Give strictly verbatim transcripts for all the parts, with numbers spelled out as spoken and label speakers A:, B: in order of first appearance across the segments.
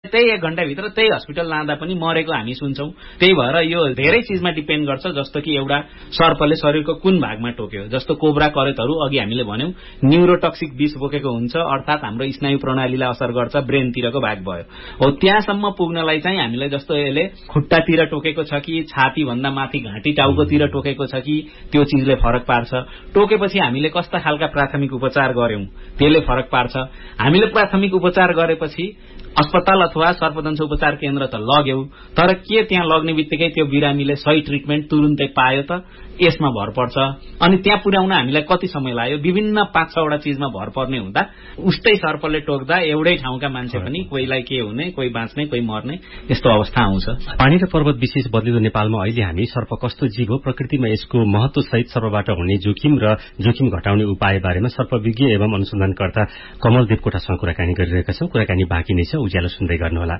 A: त्यही एक घण्टाभित्र त्यही हस्पिटल लाँदा पनि मरेको हामी सुन्छौं। त्यही भएर यो धेरै चीजमा डिपेन्ड गर्छ, जस्तो कि एउटा सर्पले शरीरको कुन भागमा टोक्यो। जस्तो कोब्रा करेटहरू अघि हामीले भन्यौं न्यूरोटक्सिक विष बोकेको हुन्छ, अर्थात हाम्रो स्नायु प्रणालीलाई असर गर्छ, ब्रेनतिरको भाग भयो हो। त्यहाँसम्म पुग्नलाई चाहिँ हामीलाई जस्तो यसले खुट्टातिर टोकेको छ कि छाती भन्दा माथि घाँटी टाउकोतिर टोकेको छ कि त्यो चीजले फरक पार्छ। टोकेपछि हामीले कस्ता खालका प्राथमिक उपचार गर्यौं त्यसले फरक पार्छ। हामीले प्राथमिक उपचार गरेपछि अस्पताल अथवा सर्पदंश उपचार केन्द्र त लग्यौं, तर के त्यहाँ लग्ने बित्तिकै त्यो बिरामीले सही ट्रिटमेन्ट तुरुन्तै पायो त? यसमा भर पर्छ। अनि त्यहाँ पुर्याउन हामीलाई कति समय लाग्यो? विभिन्न पाँच छवटा चीजमा भर पर्ने हुँदा उस्तै सर्पले टोक्दा एउटै ठाउँका मान्छे पनि कोहीलाई के हुने, कोही बाँच्ने, कोही मर्ने, यस्तो अवस्था आउँछ।
B: पानी र पर्वत विशेष बदलिदो नेपालमा अहिले हामी सर्प कस्तो जीव हो, प्रकृतिमा यसको महत्वसहित सर्पबाट हुने जोखिम र जोखिम घटाउने उपाय बारेमा सर्पविज्ञ एवं अनुसन्धानकर्ता कमल देवकोटासँग कुराकानी गरिरहेका छौं। कुराकानी बाँकी नै छ, उज्यालो सुन्दै गर्नुहोला।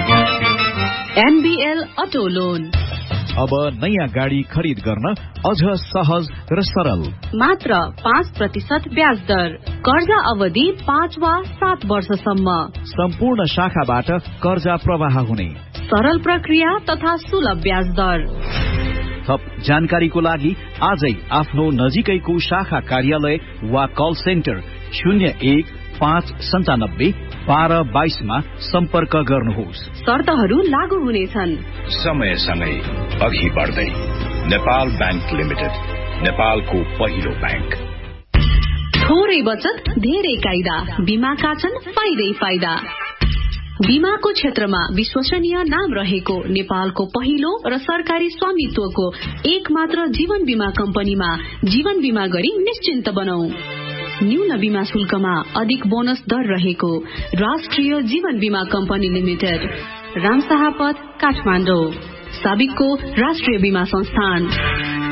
C: एनबीएल अटो लोन
D: अब नयाँ गाडी खरिद गर्न अझ सहज र सरल।
C: मात्र पाँच प्रतिशत ब्याज दर, कर्जा अवधि पाँच वा सात वर्षसम्म,
D: सम्पूर्ण शाखाबाट कर्जा प्रवाह हुने,
C: सरल प्रक्रिया तथा सुलभ ब्याज दर।
D: थप जानकारीको लागि आजै आफ्नो नजिकैको शाखा कार्यालय वा कल सेन्टर शून्य एक पाँच सन्तानब्बे बाह्र बाइसमा सम्पर्क गर्नुहोस्।
C: शर्तहरू लागू हुनेछन्।
E: समयसँगै अघि बढ्दै नेपाल बैंक लिमिटेड, नेपालको पहिलो बैंक।
C: थोरै बचत धेरै कायदा, बीमाका छन् फाइदै फाइदा। बीमाको क्षेत्रमा विश्वसनीय नाम रहेको नेपालको पहिलो र सरकारी स्वामित्वको एक मात्र जीवन बीमा कम्पनीमा जीवन बीमा गरी निश्चिन्त बनौ। न्यून बीमा शुल्कमा अधिक बोनस दर रहेको राष्ट्रिय जीवन बीमा कम्पनी लिमिटेड, रामशाह पथ, काठमाडौँ, साबिकको राष्ट्रिय बीमा संस्थान।